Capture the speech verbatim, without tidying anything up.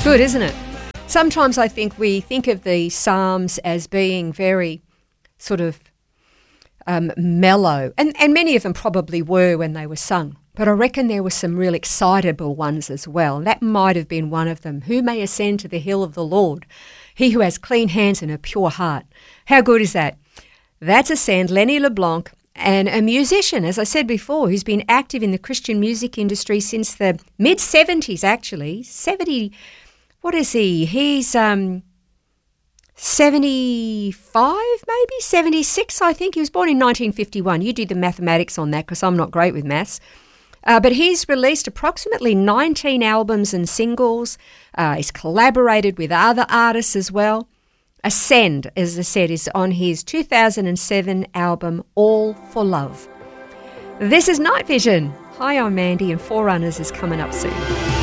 good, isn't it? Sometimes I think we think of the Psalms as being very sort of um, mellow, and, and many of them probably were when they were sung. But I reckon there were some real excitable ones as well. That might have been one of them. Who may ascend to the hill of the Lord? He who has clean hands and a pure heart. How good is that? That's Ascend, Lenny LeBlanc, and a musician, as I said before, who's been active in the Christian music industry since the mid-seventies, actually. seventy, what is he? He's um, seventy-five, maybe? seventy-six, I think. He was born in nineteen fifty-one. You do the mathematics on that because I'm not great with maths. Uh, but he's released approximately nineteen albums and singles. Uh, he's collaborated with other artists as well. Ascend, as I said, is on his two thousand seven album, All for Love. This is Night Vision. Hi, I'm Mandy, and Forerunners is coming up soon.